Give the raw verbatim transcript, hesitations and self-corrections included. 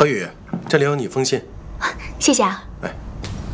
何宇，这里有你封信。 谢谢啊。